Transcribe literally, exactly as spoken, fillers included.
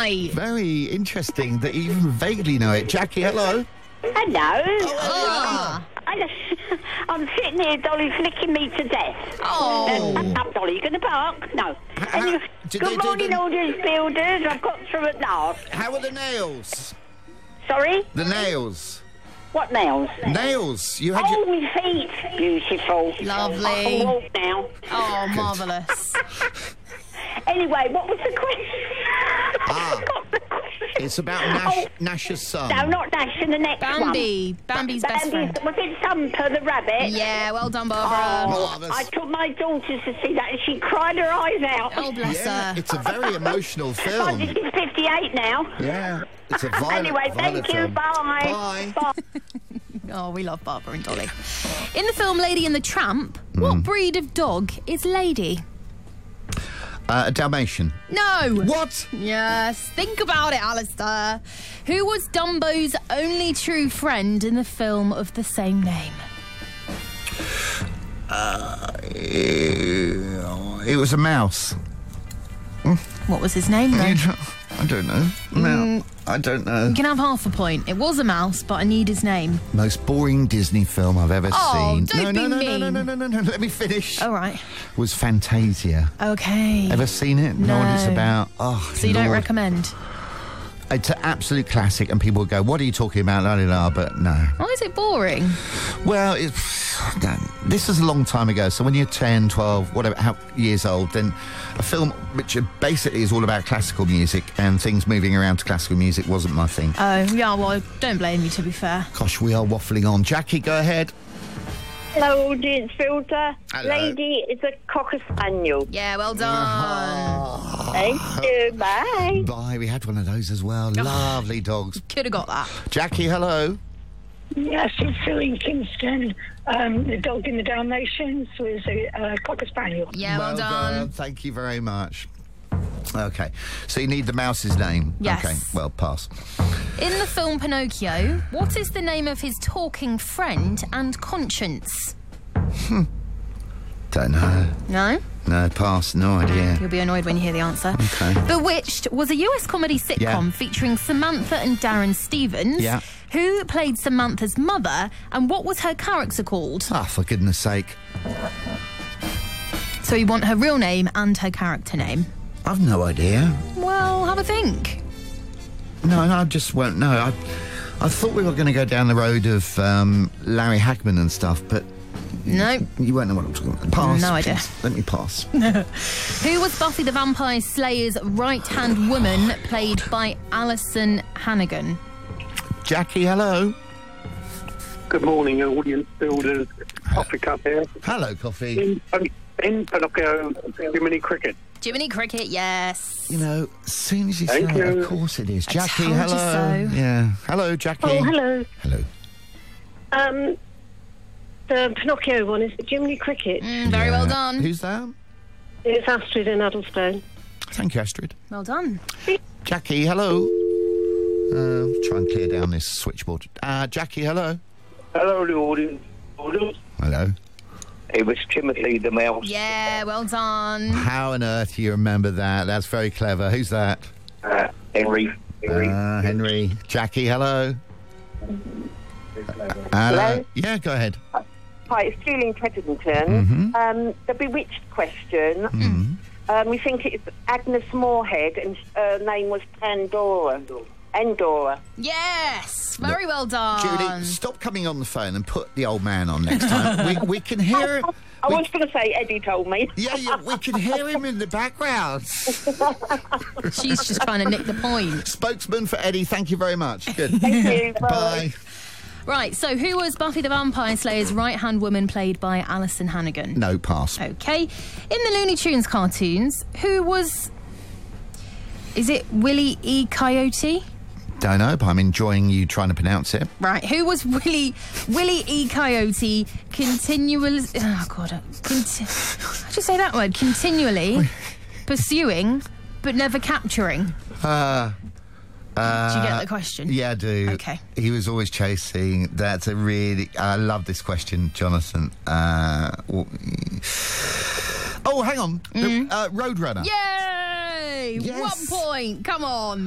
right. Very interesting that you even vaguely know it. Jackie, hello. Hello. Oh. I, I'm sitting here, Dolly, flicking me to death. Oh. Uh, up, Dolly, you going to bark? No. How- Anyway, did good they do morning, them- audience builders. I've got through at last. How are the nails? Sorry? The nails. What nails? Nails. You had Oh, your... my feet. Beautiful. Lovely. I can walk now. Oh, marvellous. Anyway, what was the question? Ah. I forgot the question. It's about Nash, Oh. Nash's son. No, not Dash in the next Bambi. one. Bambi's best Bambi's, friend. was it Thumper the rabbit? Yeah, well done, Barbara. Oh, Marvellous. I took my daughters to see that and she cried her eyes out. Oh, bless Yeah, her. it's a very emotional God, film. she's fifty-eight now. Yeah, it's a violent, Anyway, violent thank you. film. Bye. Bye. Oh, we love Barbara and Dolly. In the film Lady and the Tramp, what breed of dog is Lady? Uh, a Dalmatian. No. What? Yes, think about it, Alistair. Who was Dumbo's only true friend in the film of the same name? Uh, it was a mouse. What was his name, though? You don't- I don't know. No, I don't know. You can have half a point. It was a mouse, but I need his name. Most boring Disney film I've ever Oh, seen. don't no, be no, no, mean. no, no, no, no, no, no. Let me finish. All right. Was Fantasia. Okay. Ever seen it? Know what it's No. about? Oh, So you don't Lord. recommend? It's an absolute classic, and people would go, "What are you talking about?" La, la, la, but no. Why is it boring? Well, it's, this is a long time ago, so when you're ten, twelve, whatever how, years old, then a film which basically is all about classical music and things moving around to classical music wasn't my thing. Oh, yeah, well, I don't blame you, to be fair. Gosh, we are waffling on. Jackie, go ahead. Hello, audience filter. Hello. Lady is a Cocker Spaniel. Yeah, well done. Thank you. Bye. Bye, we had one of those as well. Lovely dogs. Could have got that. Jackie, hello. Yes, it's Philly Kingston. Um, the dog in the Dalmatians was a uh, Cocker Spaniel. Yeah, well, done. Thank you very much. Okay, so you need the mouse's name. Yes. Okay, well, pass. In the film Pinocchio, what is the name of his talking friend and conscience? Don't know. No? No, pass. No idea. You'll be annoyed when you hear the answer. Okay. Bewitched was a U S comedy sitcom Yeah. featuring Samantha and Darren Stevens. Yeah. Who played Samantha's mother, and what was her character called? Ah, for goodness sake. So you want her real name and her character name. I've no idea. Well, have a think. No, no, I just won't know. I, I thought we were going to go down the road of um, Larry Hagman and stuff, but No. you won't know what I'm talking about. Pass. No idea. please. Let me pass. Who was Buffy the Vampire Slayer's right-hand woman, played by Alison Hannigan? Jackie, hello. Good morning, audience builders. Coffee Cup here. Hello, Coffee. In, in Pinocchio, Jiminy Cricket. Jiminy Cricket, yes. You know, as soon as you Thank say it, you. of course it is. I Jackie, told you hello. so. Yeah. Hello, Jackie. Oh, hello. Hello. Um, the Pinocchio one is Jiminy Cricket. Mm, very well Yeah. done. Who's that? It's Astrid and Addlestone. Thank you, Astrid. Well done. Jackie, hello. Uh, try and clear down this switchboard. Uh, Jackie, hello. Hello, the audience builders. Hello. It was Timothy the Mouse. Yeah, well done. How on earth do you remember that? That's very clever. Who's that? Uh, Henry. Henry. Uh, Henry. Jackie, hello. Hello. Yeah, go ahead. Hi, it's Julian Tredington. Mhm. Um, the Bewitched question. Mm. Um, we think it's Agnes Moorehead, and her name was Pandora. Endora. Yes, very well done. Judy, stop coming on the phone and put the old man on next time. we, we can hear... I we- was going to say Eddie told me. Yeah, yeah, we can hear him in the background. She's just trying to nick the point. Spokesman for Eddie, thank you very much. Good. Thank you. Bye. Bye. Right, so who was Buffy the Vampire Slayer's right-hand woman, played by Alison Hannigan? No, pass. Okay. In the Looney Tunes cartoons, who was... Is it Willie E. Coyote? Don't know, but I'm enjoying you trying to pronounce it. Right, who was Willie Willie E. Coyote continually... Oh, God. uh, Conti- how'd you say that word? Continually pursuing, but never capturing. Uh, uh, Do you get the question? Yeah, I do. Okay. He was always chasing. That's a really... I love this question, Jonathan. Uh, oh, hang on. The, uh, Roadrunner. Yay! Yes. One point. Come on.